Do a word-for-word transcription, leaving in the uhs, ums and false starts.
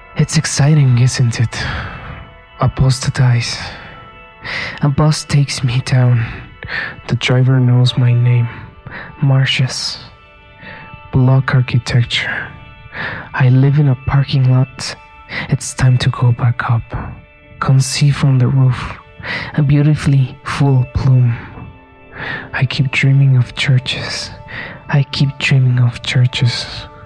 It's exciting, isn't it? Apostatize. A bus takes me down. The driver knows my name. Marshes. Block architecture. I live in a parking lot. It's time to go back up. Can see from the roof a beautifully full plume. I keep dreaming of churches. I keep dreaming of churches.